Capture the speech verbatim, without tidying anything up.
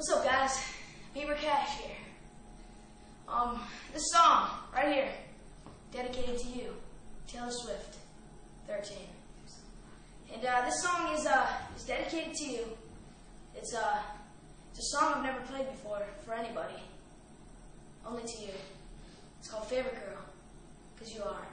What's up, guys? Bieber Cash here. Um, this song right here, dedicated to you, Taylor Swift, thirteen. And uh, this song is uh is dedicated to you. It's uh it's a song I've never played before for anybody, only to you. It's called Favorite Girl, 'cause you are.